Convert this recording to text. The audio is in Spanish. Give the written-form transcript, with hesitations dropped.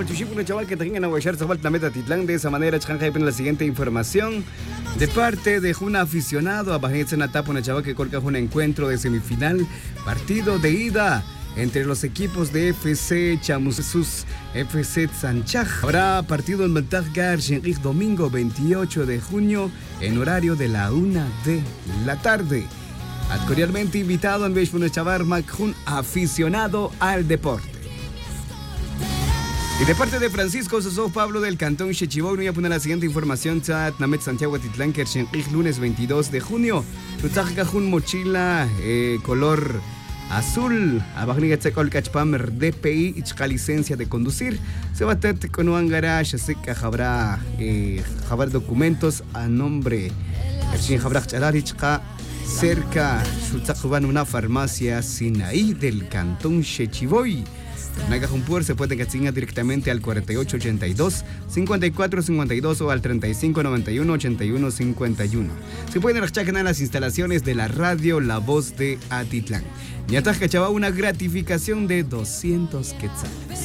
Chushipuna chaval que tengan a guayar Zabal Tlameta Titlán. De esa manera, Chanja la siguiente información. De parte de un aficionado, a Bajense Natapuna chaval que colca un encuentro de semifinal, partido de ida entre los equipos de FC Chamusus, FC Sanchaj. Habrá partido en Maltagar, domingo 28 de junio, en horario de la 1 de la tarde. Cordialmente invitado en Beshpuna Chavar Macjun, aficionado al deporte. Y de parte de Francisco Soso Pablo del Cantón Xechibou, voy a poner la siguiente información. Namet Santiago Titlán, lunes 22 de junio. Tutajajun mochila color azul. Abajniga Tzekol Kachpamer DPI, ichka licencia de conducir. Se va a tener con un garage, así que habrá documentos a nombre. Cerca, Shutzakuban, una farmacia Sinaí del Cantón Xechiboy. Nagajumpur se puede castigar directamente al 4882-5452 o al 3591-8151. Se pueden rechacar en las instalaciones de la radio La Voz de Atitlán. Yataj Cachabá, una gratificación de 200 quetzales.